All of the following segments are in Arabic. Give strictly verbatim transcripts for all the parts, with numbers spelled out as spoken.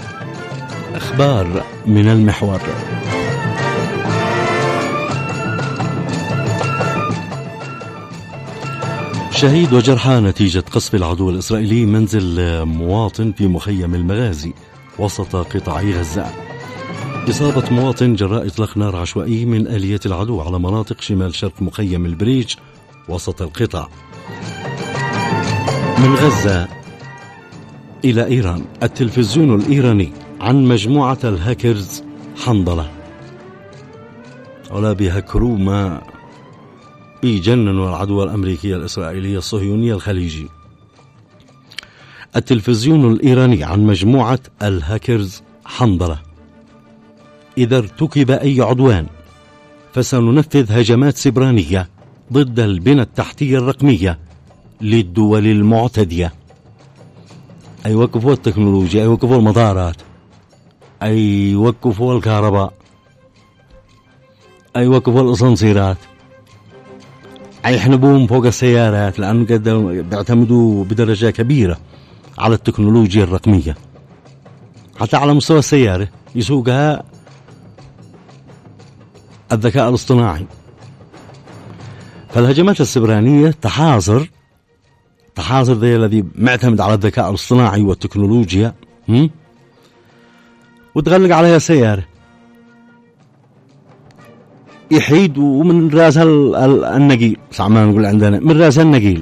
أخبار من المحور. شهيد وجرحى نتيجة قصف العدو الإسرائيلي منزل مواطن في مخيم المغازي وسط قطاع غزة. إصابة مواطن جراء إطلاق نار عشوائي من آلية العدو على مناطق شمال شرق مخيم البريج وسط القطاع. من غزة إلى إيران، التلفزيون الإيراني عن مجموعة الهاكرز حنظلة. ولا بيهكروا ما بيجننوا العدوى الأمريكية الإسرائيلية الصهيونية الخليجي. التلفزيون الإيراني عن مجموعة الهاكرز حنظلة: إذا ارتكب أي عدوان فسننفذ هجمات سبرانية ضد البنى التحتية الرقمية للدول المعتدية. أي يوقفوا التكنولوجيا، أي يوقفوا المطارات، أي يوقفوا الكهرباء، أي يوقفوا الأسانسيرات، أي يحنبوهم فوق السيارات، لأنه قد بيعتمدوا بدرجة كبيرة على التكنولوجيا الرقمية. حتى على مستوى السيارة يسوقها الذكاء الاصطناعي. فالهجمات السبرانية تحاصر تحاصر ذي الذي معتمد على الذكاء الاصطناعي والتكنولوجيا، هم؟ وتغلق عليها السيارة، يحيد ومن راس النقيل، سعمان نقول عندنا من راس النقيل.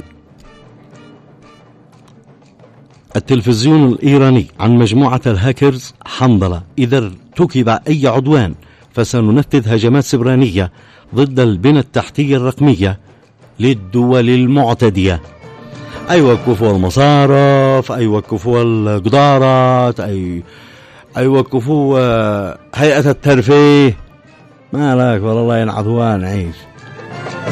التلفزيون الإيراني عن مجموعة الهاكرز حنظلة: إذا ارتكب أي عدوان فسننفذ هجمات سبرانية ضد البنى التحتية الرقمية للدول المعتدية. أي وقفوا المصارف، أي وقفوا القدارات، أي أي وقفوا هيئة الترفيه. ما لك والله ينعثوان عيش.